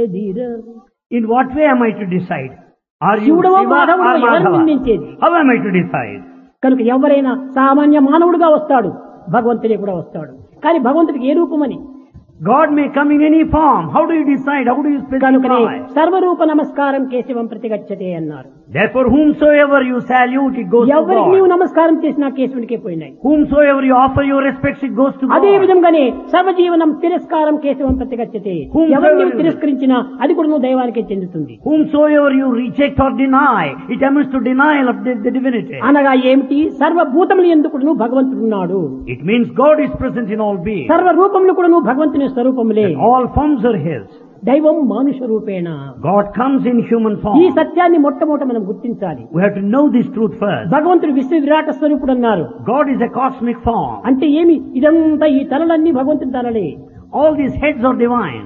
నిందించేదీరా. In what way am I to decide? Are you శివుడో Shiva మాధవుడో or ఎవరిని Madhava? నిందించేది? How am I to decide? కనుక ఎవరైనా సామాన్య మానవుడుగా వస్తాడు, భగవంతుడే కూడా వస్తాడు. కానీ భగవంతుడికి ఏ రూపమని? God may come in any form. How do you decide? How do you కనుకనే specify? సర్వరూప నమస్కారం కేశవం ప్రతిగచ్చతే అన్నారు. Therefore, whomsoever you salute, it goes to ఎవరికి నీవు God. నమస్కారం చేసినా కేశవునికే పోయినాయి. Whomsoever you offer your respects, it goes to అదే God. విధంగానే సర్వజీవనం తిరస్కారం కేశవం ప్రతిగచ్చతే. ఎవరు నీవు తిరస్కరించినా అది కూడా నువ్వు దైవానికే చెందుతుంది. Whomsoever you reject or deny, it amounts to denial of the divinity. అనగా ఏమిటి? సర్వభూతములు ఎందుకు నువ్వు భగవంతుడు ఉన్నాడు. It means God is present in all beings. సర్వ రూపములు కూడా నువ్వు భగవంతుని స్వరూపములే. All forms are His. దైవం మానుష రూపేణ. God comes in human ఈ form. సత్యాన్ని మొట్టమొదట మనం గుర్తించాలి. We have to know this truth first. భగవంతుడు విశ్వ విరాట స్వరూపుడు అన్నారు. God is a cosmic form. అంటే ఏమి? ఇదంతా ఈ తలలన్నీ భగవంతుని తలలే. All these heads are divine.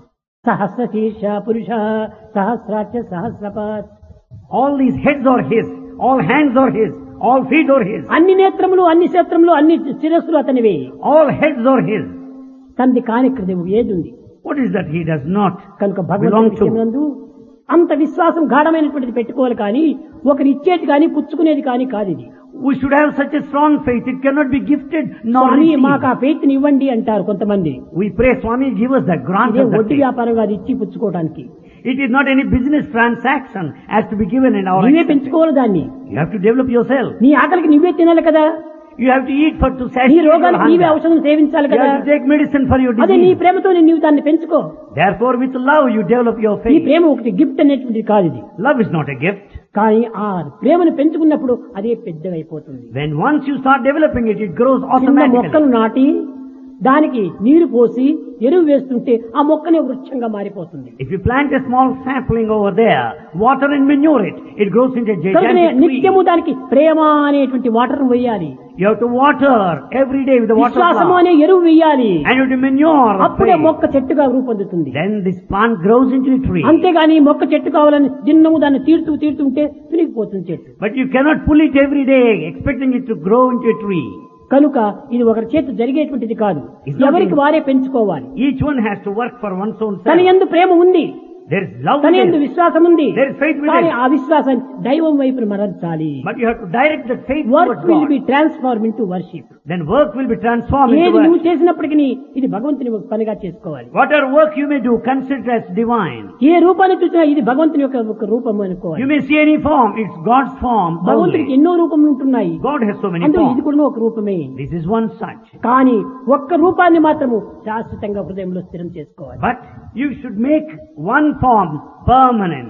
సహస్ర శీర్ష పురుష సహస్రాక్ష సహస్రపాత్. All these heads are His. All hands are His. All feet are His. అన్ని నేత్రములు, అన్ని క్షేత్రములు, అన్ని శిరస్సులు అతనివే. All heads are His. తంది కానిక్రదేవు ఏదుంది? What is that He does not కనుక belong భగవంతుని to? విషయమందు అంత విశ్వాసం గాఢమైనటువంటిది పెట్టుకోవాలి. కానీ ఒకరు ఇచ్చేది కానీ పుచ్చుకునేది కానీ కాదు ఇది. We should have such a strong faith. It cannot be gifted nor Swamy received. మాకు ఆ ఫెయిత్ ని ఇవ్వండి అంటారు కొంతమంది. We pray, Swami, give us the grant ఇదే of that వడ్డీ faith. వ్యాపారం కాదు ఇచ్చి పుచ్చుకోవడానికి. It is not any business transaction as to be given in our నువ్వే acceptance. పెంచుకోవాలి దాన్ని. You have to develop yourself. నీ ఆకలికి నువ్వే తినాలి కదా. You have to eat to నీ satisfy your రోగానికి నీవే hunger. ఔషధం సేవించాలి You కదా. have to take medicine for your అదే నీ disease. ప్రేమతో నీవు దాన్ని పెంచుకో. Therefore, with love, you develop your ఈ faith. ప్రేమ ఒకటి గిఫ్ట్ అనేటువంటిది కాదు ఇది. Love is not a gift. కానీ ఆ ప్రేమను పెంచుకున్నప్పుడు అదే పెద్దగా అయిపోతుంది. When once you start developing it, it grows చిన్న automatically. మొక్కలు నాటి దానికి నీరు పోసి ఎరువు వేస్తుంటే ఆ మొక్కనే వృక్షంగా మారిపోతుంది. If you plant a small sapling over there, water and manure it, it grows into a కనుకనే gigantic tree. నిత్యము దానికి ప్రేమ అనేటువంటి వాటర్ వేయాలి. You have to water every day with the water విశ్వాసము plant. అనే ఎరువు వేయాలి. And you have to manure. అప్పుడే faith. మొక్క చెట్టుగా రూపొందుతుంది. Then this plant grows into a tree. అంతేగాని మొక్క చెట్టు కావాలని దిన్నము దాన్ని తీరుతుంటే తునిగిపోతుంది చెట్టు. But you cannot pull it every day, expecting it to grow into a tree. కనుక ఇది ఒకరి చేతి జరిగేటువంటిది కాదు. It's not ఎవరికి వారే పెంచుకోవాలి. Each one has to work for one's own తన self. యందు ప్రేమ ఉంది, There is love తన within. యందు విశ్వాసం ఉంది. There is faith within. కానీ ఆ విశ్వాసాన్ని దైవం వైపు మరల్చాలి. But you have to direct that faith work towards will God. Be transform into worship. Then work will be transformed into ఏది నువ్వు worship. చేసినప్పటికీ ఇది భగవంతుని ఒక పనిగా చేసుకోవాలి. Whatever work you may do, consider as divine. ఏ రూపాన్ని చూసినా ఇది భగవంతుని యొక్క ఒక రూపం అనుకోవాలి. You may see any form, it's God's form భగవంతుడికి only. ఎన్నో రూపములు ఉంటున్నాయి. God has so many అందులో ఇది forms. కూడా ఒక రూపమే. This is one such. కానీ ఒక్క రూపాన్ని మాత్రము శాశ్వతంగా హృదయంలో స్థిరం చేసుకోవాలి. But you should make one form permanent.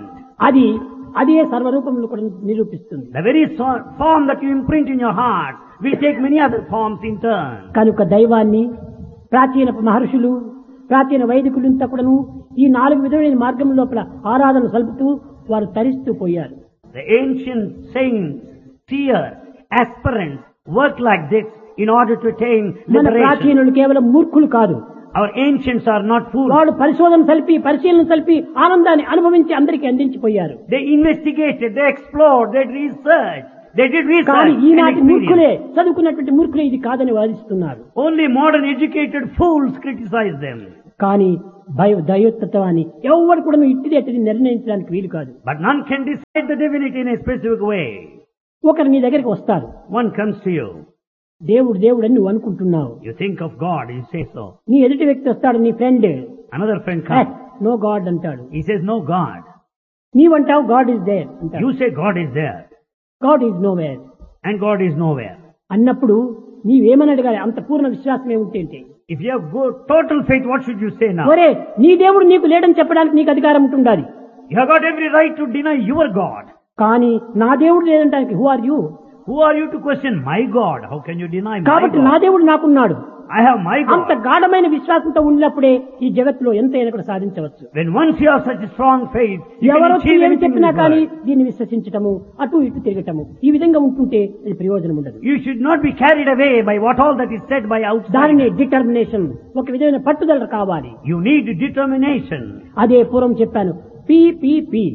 అదే సర్వరూపములు కూడా నిరూపిస్తుంది. The very form that you imprint in your heart will take many other forms in turn. కనుక దైవాన్ని ప్రాచీన మహర్షులు, ప్రాచీన వైదికులంతా కూడాను ఈ 4 విధమైన మార్గం లోపల ఆరాధన సలుపుతూ వారు తరిస్తూ పోయారు. The ancient saints, seers, aspirants work like this in order to attain మన liberation. ప్రాచీనులు కేవలం మూర్ఖులు కాదు. Our ancients are not fools. వాళ్ళు పరిశీలన సలిపి ఆనందాన్ని అనుభవించి అందరికీ అందించిపోయారు. They investigated, they explored, they researched, they did కానీ research and ఈనాటి మూర్ఖులే, experience. చదువుకున్నటువంటి మూర్ఖులే ఇది కాదని వాదిస్తున్నారు. Only modern educated fools criticize them. కానీ దైవత్వాన్ని ఎవరు కూడా ఇట్టిది నిర్ణయించడానికి వీలు కాదు. But none can decide the divinity in a specific way. ఒకరు నీ దగ్గరికి వస్తారు. One comes to you. దేవుడు అని నువ్వు అనుకుంటున్నావు. You think of God, you say so. నీ ఎదుటి వ్యక్తి వస్తాడు, నీ friend. Another friend comes. No God అంటాడు. He says, no God. నీవంటావు God is there అంటాడు. You say God is there. God is know where And God is nowhere. అన్నప్పుడు నీవేమని అడగాలి? అంత పూర్ణ విశ్వాసమే ఉంటే. If you have total faith, what should you say now? ఒరే, నీ దేవుడు నీకు లేడని చెప్పడానికి నీకు అధికారం ఉంటుండాలి. You have got every right to deny your God. కానీ నా దేవుడు లేదంటానికి who are you? Who are you to question my God? How can you deny my కాబట్టి నా God? దేవుడు నాకున్నాడు. I have my అంత God. గాఢమైన విశ్వాసంతో ఉన్నప్పుడే ఈ జగత్తులో ఎంతైనా కూడా సాధించవచ్చు. When once you have such a strong faith, you can ఎవరో achieve ఏమి anything in చెప్పినా this కానీ world. దీన్ని విశ్వసించటము, అటు ఇటు తిరగటము, ఈ విధంగా ఉంటుంటే ఇది ప్రయోజనం ఉండదు. You should not be carried away by what all that is said by దానిని outside. డిటర్మినేషన్, ఒక విధమైన పట్టుదల కావాలి. You need determination. అదే పూర్వం చెప్పాను, P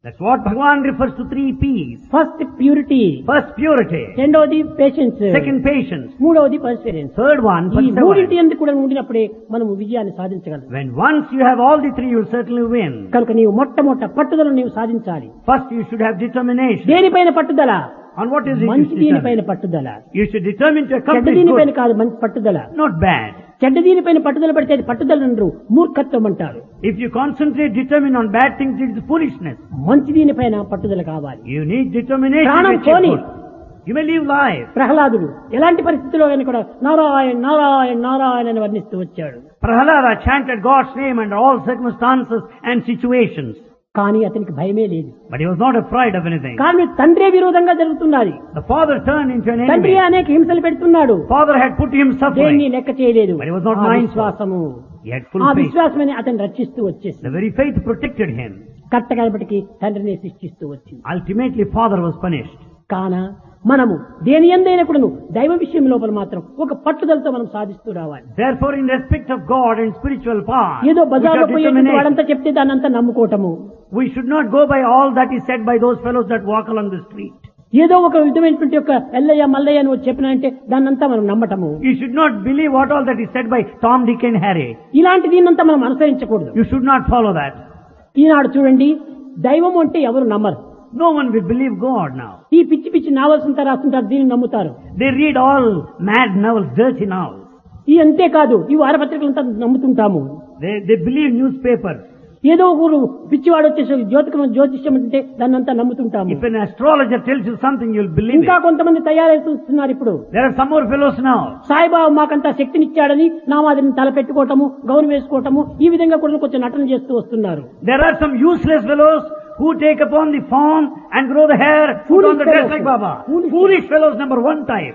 That's what Bhagavan refers to 3 P's. First purity, First, purity. రెండవది పేషెన్స్, Second, patience. మూడవది పర్సివరెన్స్. Third one, ఈ మూడింటి perseverance. ఎందుకు కూడా ఉండినప్పుడే మనం విజయాన్ని సాధించగలం. When once you have all the 3, you'll certainly win. కనుక నీవు మొట్టమొదట పట్టుదలను నీవు సాధించాలి. First, you should have determination. దేనిపైన పట్టుదల? On what is it? మంచి You should దీనిపైన determine? పట్టుదల. You should determine to చెడ్డ accomplish దీనిపైన good, కాదు మంచి పట్టుదల. not bad. చెడ్డ దీనిపైన పట్టుదల పడితే అది పట్టుదల అనరు, మూర్ఖత్వం అంటారు. If you concentrate, determine on bad things, it is foolishness. మంచి దీనిపైన పట్టుదల కావాలి. You need determination. ప్రాణం which is పోని. good. You may live life. ప్రహ్లాదుడు ఎలాంటి పరిస్థితిలో అయినా కూడా నారాయణ నారాయణ నారాయణ అని వర్ణిస్తూ వచ్చాడు. Prahalada chanted God's name under all circumstances and situations. కానీ అతనికి భయమే లేదు. But he was not afraid of anything. కానీ తండ్రే విరోధంగా జరుగుతున్నది. The father turned into an తండ్రి enemy. అనేక హింసలు పెడుతున్నాడు. Father had put him దేన్ని suffering. లెక్క చేయలేదు. But he was not ఆ mindful. విశ్వాసము, He had full ఆ faith. విశ్వాసమని అతను రక్షిస్తూ వచ్చేసి The very faith protected him. కట్టగలపటికి తండ్రిని శిక్షిస్తూ వచ్చింది. Ultimately, father was punished. కాన మనము దేని ఎందైనా కూడా దైవ విషయం లోపల మాత్రం ఒక పట్టుదలతో మనం సాధిస్తూ రావాలి. Therefore, in respect of God and spiritual path, ఏదో we బజార్లో should పోయేటువంటి determination. వాడంతా చెప్తే దాన్ని అంతా నమ్ముకోవటము, We should not go by all that is said by those fellows that walk along the street. ఏదో ఒక విధమైనటువంటి యొక్క ఎల్లయ్య మల్లయ్య అని చెప్పినంటే దాన్నంతా మనం నమ్మటము. You should not believe what all that is said by Tom, Dick and Harry. ఇలాంటి దీన్నంతా మనం అనుసరించకూడదు. You should not follow that. ఈనాడు చూడండి, దైవం అంటే ఎవరు నమ్మరు. No one will believe God now. ఈ పిచ్చి పిచ్చి నావల్స్ అంతా రాస్తుంటారు, దీన్ని నమ్ముతారు. They read all mad novels, dirty novels. ఈ అంతేకాదు ఈ వారపత్రికలంతా నమ్ముతుంటాము. They believe newspapers. ఏదో ఊరు పిచ్చివాడు వచ్చేసి జ్యోతిష్యం అంటే దాన్ని అంతా నమ్ముతుంటాము. If an astrologer tells you something, you'll believe ఇంకా it. కొంతమంది తయారవుతున్నారు ఇప్పుడు. There are some more fellows now. Saibaba మాకంతా శక్తినిచ్చాడని నామాదిని తల పెట్టుకోవటము, గౌను వేసుకోవటము, ఈ విధంగా కూడా కొంచెం నటన చేస్తూ వస్తున్నారు. There are some useless fellows who take upon the form and grow the hair, put Foolish on the dress fellows. like Baba. Foolish Foolish fellows, number 1 type.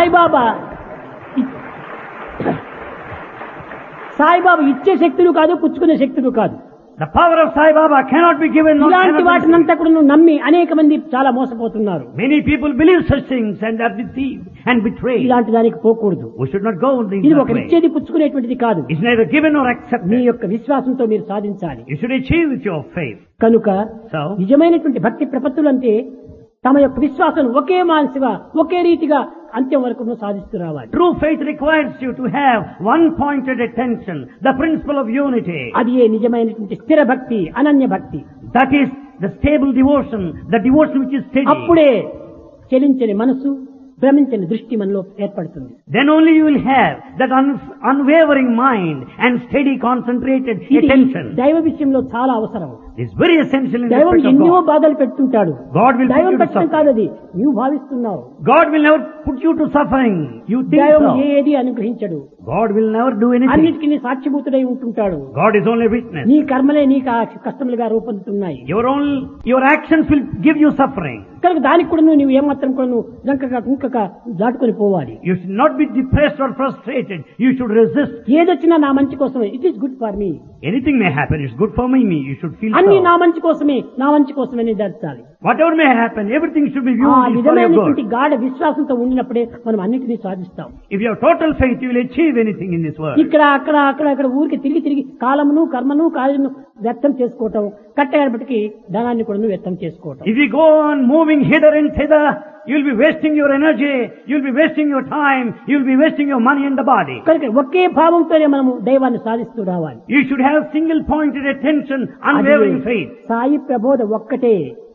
Saibaba ఇచ్చే శక్తులు కాదు, పుచ్చుకునే శక్తులు కాదు. The power of Sai Baba cannot be given. nor ఇలాంటి cannot be వాటినంతా కూడా నువ్వు నమ్మి అనేక మంది చాలా మోసపోతున్నారు. Many people believe such things and are deceived and betrayed. ఇలాంటి దానికి పోకూడదు. We should not go in ఇది that ఒక way. ఇచ్చేది పుచ్చుకునేటువంటిది కాదు. It's neither given nor me accepted. యొక్క విశ్వాసంతో మీరు సాధించాలి. You should achieve with your faith. కనుక So, నిజమైనటువంటి భక్తి ప్రపత్తులంటే తమ యొక్క విశ్వాసం ఒకే మానసిగా ఒకే రీతిగా అంత్యం వరకు సాధిస్తూ రావాలి. true faith requires you to have one-pointed attention, the principle of unity. అది ఏ నిజమైనటువంటి స్థిర భక్తి, అనన్య భక్తి. That is the stable devotion, the devotion which is steady. అప్పుడే చలించని మనసు, భ్రమించని దృష్టి మనలో ఏర్పడుతుంది. Then only you will have that unwavering mind and steady concentrated ఇది attention. దైవ విషయంలో చాలా అవసరం. It's very essential in దైవం respect of ఎన్నో God. బాధలు పెడుతుంటాడు. God will put దైవం you to పెట్టడం suffering. కాదు, అది నీవు భావిస్తున్నావు. God will never put you to suffering. You think దైవం so. ఏది అనుగ్రహించడు. God will never do anything. అన్నిటికీ నీ సాక్షిభూతుడై ఉంటుంటాడు. God is only witness. నీ కర్మలే నీకు ఆ కష్టములుగా రూపొందుతున్నాయి. Your actions will give you suffering. కనుక దానికి కూడా నువ్వు ఏమాత్రం కూడా నువ్వు కుంకక దాటుకొని పోవాలి. You should not be depressed or frustrated. You should resist. ఏదొచ్చినా నా మంచి కోసమే. It is good for me. Anything may happen. It's good for me. You should feel అన్ని నా so. మంచి కోసమే, నా మంచి కోసమే నిర్ధారించాలి. Whatever may happen, everything should be ఆ viewed for your విధమైనటువంటి good. గాఢ విశ్వాసంతో ఉండినప్పుడే మనం అన్నిటినీ సాధిస్తాం. If you have total faith, you will achieve anything in this world. ఇక్కడ అక్కడ ఊరికి తిరిగి కాలమును కర్మను కార్యను వ్యక్తం చేసుకోవటం, కట్టేపటికి ధనాన్ని కూడా వ్యక్తం చేసుకోవటం. If you go on moving hither and thither, you'll be wasting your energy, you'll be wasting your time, you'll be wasting your money and the body. కనుక ఒకే భావంతోనే మనము దైవాన్ని సాధిస్తూ రావాలి. You should have single-pointed attention, unwavering అదే faith. Sai ప్రబోధ ఒక్కటే.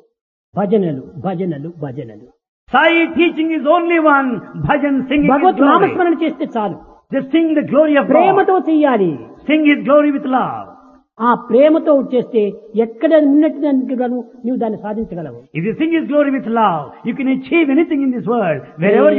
భజనలు భజనలు భజనలు. Sai teaching is only one. Bhajan, singing His Bhagwat glory. నామస్మరణ చేస్తే చాలు. Just sing the glory of God. ప్రేమతో చెయ్యాలి. Sing His glory with love. ఆ ప్రేమతో చేస్తే ఎక్కడ ఉన్నట్టు నీవు దాన్ని సాధించగలవు. If you sing His glory with love, you can achieve anything in this world. Wherever